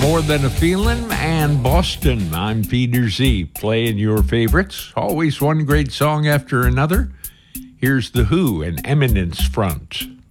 More Than a Feeling and Boston. I'm Peter Z, playing your favorites. Always one great song after another. Here's The Who and Eminence Front.